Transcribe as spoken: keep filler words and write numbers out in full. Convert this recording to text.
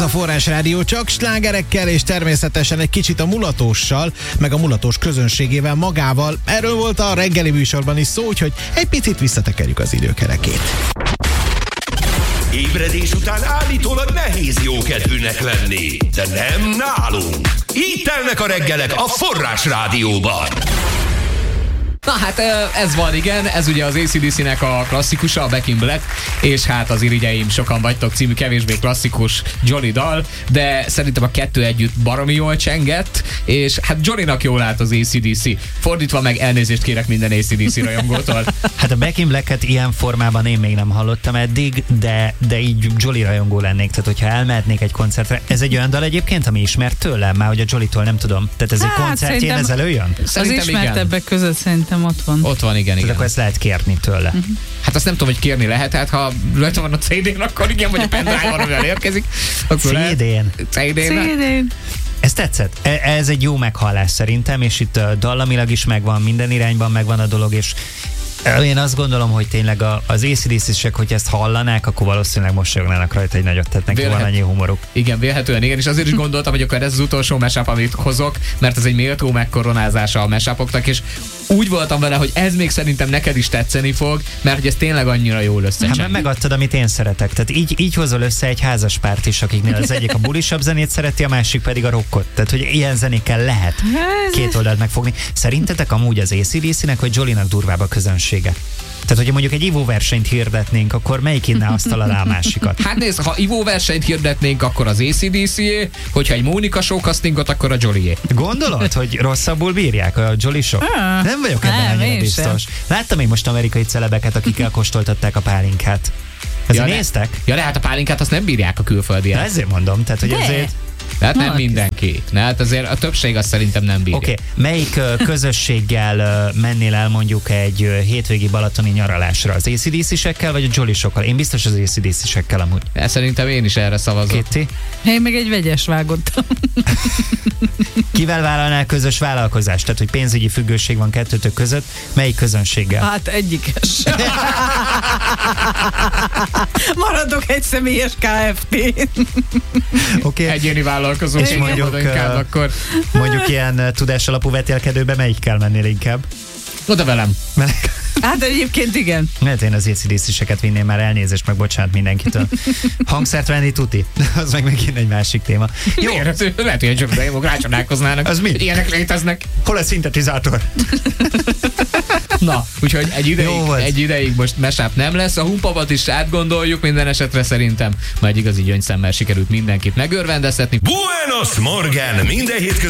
a Forrás Rádió, csak slágerekkel és természetesen egy kicsit a mulatóssal, meg a mulatós közönségével magával. Erről volt a reggeli műsorban is szó, úgyhogy egy picit visszatekerjük az időkerekét. Ébredés után állítólag nehéz jókedvűnek lenni, de nem nálunk. Így telnek a reggelek a Forrás Rádióban. Na hát ez van, igen, ez ugye az á cé dé cé-nek a klasszikusa, a Back in Black, és hát az irigyeim sokan vagytok című kevésbé klasszikus Johnny dal, de szerintem a kettő együtt baromi jól csengett, és hát Johnnynak jól állt az á cé dé cé. Fordítva meg elnézést kérek minden á cé dé cé rajongótól. Hát a Back in Black-et ilyen formában én még nem hallottam eddig, de, de így Jolly rajongó lennék, tehát hogyha elmehetnék egy koncertre. Ez egy olyan dal egyébként, ami ismert tőlem, már hogy a Jollytól nem tudom. Tehát ez hát, egy koncertjén ez előjön? Az ismertebbek között szerintem ott van. Ott van, igen, igen. Tehát akkor ezt lehet kérni tőle. Uh-huh. Hát azt nem tudom, hogy kérni lehet, hát ha rajta van a cé dén, akkor igen, vagy a pendrive-on, amivel érkezik. cé dén. cé dén. cé dén. Ez tetszett. Ez egy jó meghallás szerintem, és itt dallamilag is megvan, minden irányban megvan a dolog, és én azt gondolom, hogy tényleg az á cé dé cé-sek, hogy ezt hallanák, akkor valószínűleg mosolyognának rajta egy nagyot, tehát neki Vélhet... van annyi humoruk. Igen, vélhetően igen, és azért is gondoltam, hogy akkor ez az utolsó mashup, amit hozok, mert ez egy méltó megkoronázása a mashupoknak, és úgy voltam vele, hogy ez még szerintem neked is tetszeni fog, mert hogy ez tényleg annyira jól összecseng. Hát megadtad, amit én szeretek. Tehát így, így hozol össze egy házaspárt is, akiknél az egyik a bulisabb zenét szereti, a másik pedig a rockot. Tehát, hogy ilyen zenékkel lehet két oldalt megfogni. Szerintetek amúgy az á cé dé cé-nek vagy Jollynak durvább a közönsége? Tehát, hogyha mondjuk egy ivóversenyt hirdetnénk, akkor melyik inná asztal alá a másikat? Hát nézd, ha ivóversenyt hirdetnénk, akkor az á cé dé cé, hogyha egy Mónika showcastingot, akkor a Jollyé. Gondolod, hogy rosszabbul bírják a Jolly show? Ah, nem vagyok ebben nem, annyira biztos. Sem. Láttam még most amerikai celebeket, akik elkóstoltatták a pálinkát. Ezért ja, néztek? Ja, de hát a pálinkát azt nem bírják a külföldiek. De ezért mondom, tehát hogy de. Ezért... Tehát nem mindenki. Ne, hát azért a többség azt szerintem nem bírja. Oké, okay. Melyik uh, közösséggel uh, mennél el mondjuk egy uh, hétvégi balatoni nyaralásra? Az á cé dé cé-sekkel vagy a Jolly-sokkal? Én biztos az á cé dé cé-sekkel amúgy. De szerintem én is erre szavazok. Kitty? Én meg egy vegyes vágottam. Kivel vállalnál közös vállalkozást? Tehát, hogy pénzügyi függőség van kettőtök között. Melyik közönséggel? Hát egyikes. Maradok egy személyes ká ef té. Oké. Okay. Egyéni vállalkozó. És mondjuk, inkább, akkor... mondjuk ilyen tudásalapú vetélkedőbe melyik kell mennél inkább? Oda velem. Hát egyébként igen. Mert én az á cé dé cé-seket vinném, már elnézést, meg bocsánat mindenkitől. Hangszert venni tuti. Az meg megint egy másik téma. Jó. Miért? Lehet, hogy csak dajemok rácsodálkoznának. Az mi? Ilyenek léteznek. Hol a szintetizátor? Na, úgyhogy egy ideig, egy ideig most mashup nem lesz. A humpabat is átgondoljuk minden esetre szerintem. Majd igazi gyöngyszemmel sikerült mindenkit megörvendeztetni. Buenos Morgan! Minden hétköznap